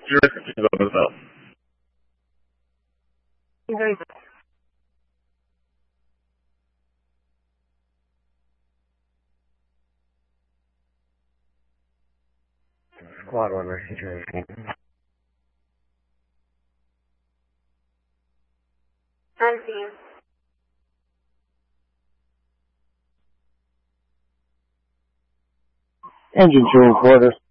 Your questions about myself. Okay. Squad 1 situation. I'm seeing. Engine 2 and quarter.